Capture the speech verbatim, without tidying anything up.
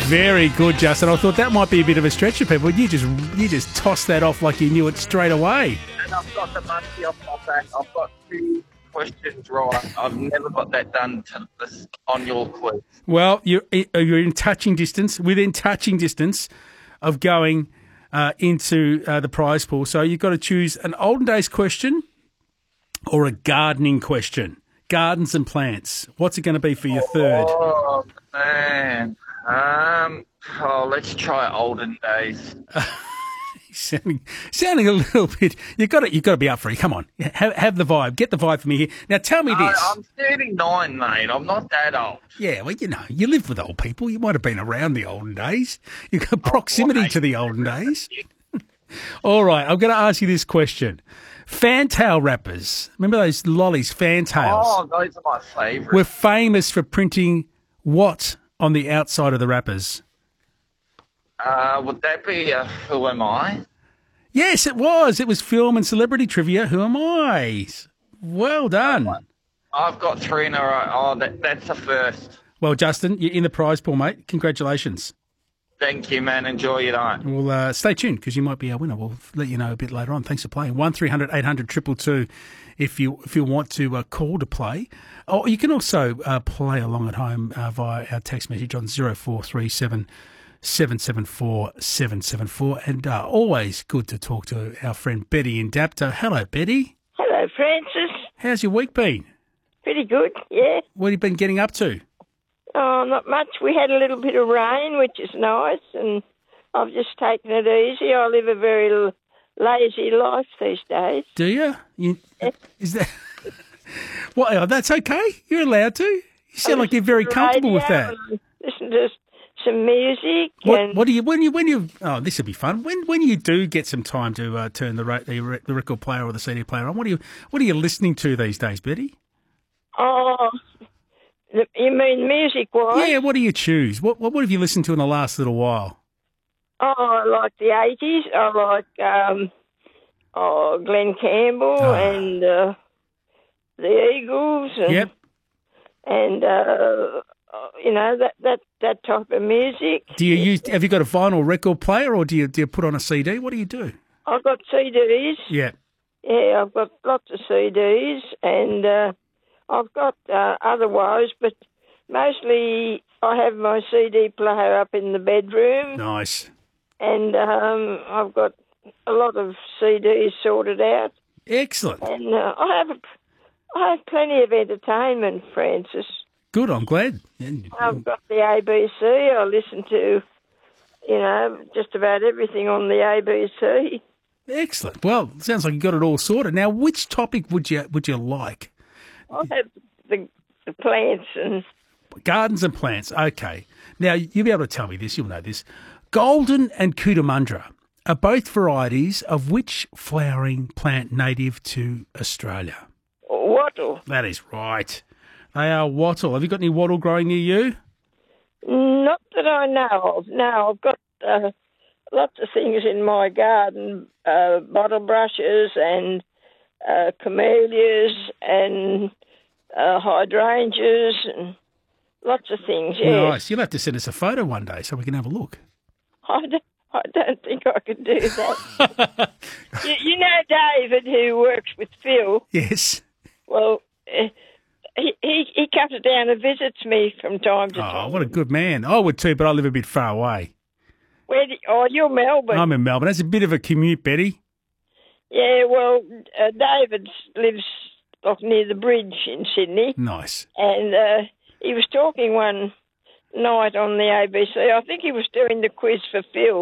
Very good, Justin. I thought that might be a bit of a stretch for people. You just you just tossed that off like you knew it straight away. And I've got the monkey off my back. I've got two questions right. I've never got that done to this on your quiz. Well, you're, you're in touching distance, within touching distance of going uh, into uh, the prize pool. So you've got to choose an olden days question or a gardening question. Gardens and plants. What's it going to be for your third? Oh, man. Um, oh, let's try olden days. sounding, sounding a little bit. You've got to, you've got to be up for it. Come on, have, have the vibe. Get the vibe from me here. Now, tell me this. I, I'm thirty-nine, mate. I'm not that old. Yeah, well, you know, you live with old people. You might have been around the olden days. You've got proximity oh, to the olden days. All right, I'm going to ask you this question. Fantail wrappers. Remember those lollies, fantails? Oh, those are my favourite. We're famous for printing what on the outside of the wrappers? Uh, would that be uh, Who Am I? Yes, it was. It was film and celebrity trivia. Who am I? Well done. I've got three in a row. Oh, that, that's a first. Well, Justin, you're in the prize pool, mate. Congratulations. Thank you, man. Enjoy your night. Well, uh, stay tuned because you might be our winner. We'll let you know a bit later on. Thanks for playing. one three hundred eight hundred two two two if you if you want to uh, call to play. Or you can also uh, play along at home uh, via our text message on zero four three seven seven seven four seven seven four. And uh, always good to talk to our friend Betty in Dapto. Hello, Betty. Hello, Francis. How's your week been? Pretty good, yeah. What have you been getting up to? Oh, not much. We had a little bit of rain, which is nice, and I've just taken it easy. I live a very l- lazy life these days. Do you? you is that... Well, oh, that's okay. You're allowed to. You sound like you're very comfortable with that. Listen to some music. What, and what do you when you when you? Oh, this will be fun. When when you do get some time to uh, turn the, ra- the re- the record player or the C D player on, what are you what are you listening to these days, Betty? Oh, you mean music-wise? Yeah. What do you choose? What what, what have you listened to in the last little while? Oh, I like the eighties. I like um, oh Glenn Campbell Oh. and uh, the Eagles. And, Yep. And uh, you know that, that that type of music. Do you use? Have you got a vinyl record player, or do you do you put on a C D? What do you do? I've got C Ds. Yeah. Yeah, I've got lots of C Ds, and uh, I've got uh, otherwise, but mostly I have my C D player up in the bedroom, Nice. and um, I've got a lot of C Ds sorted out, Excellent. and uh, I have I have plenty of entertainment, Francis. Good. I'm glad. I've got the A B C. I listen to, you know, just about everything on the A B C. Excellent. Well, sounds like you got it all sorted. Now, which topic would you would you like? I have the, the plants and Gardens and plants. Okay. Now, you'll be able to tell me this. You'll know this. Golden and Cootamundra are both varieties of which flowering plant native to Australia? wattle. That is right. They are wattle. Have you got any wattle growing near you? Not that I know of. No, I've got uh, lots of things in my garden, uh, bottle brushes and uh, camellias and uh, hydrangeas and lots of things, yes. Nice. You'll have to send us a photo one day so we can have a look. I don't, I don't think I could do that. you, you know David, who works with Phil? Yes. Well, uh, he, he he comes down and visits me from time to Oh, time. what a good man. I would too, but I live a bit far away. Where do, oh, you're Melbourne. I'm in Melbourne. That's a bit of a commute, Betty. Yeah, well, uh, David lives like near the bridge in Sydney, Nice. and uh, he was talking one night on the A B C. I think he was doing the quiz for Phil.